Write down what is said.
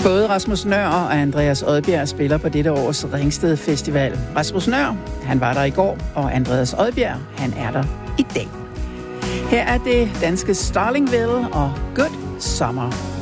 Både Rasmus Nøhr og Andreas Odbjerg spiller på dette års Ringsted Festival. Rasmus Nøhr, han var der i går, og Andreas Odbjerg, han er der i dag. Her er det danske Starlingville og Good Summer.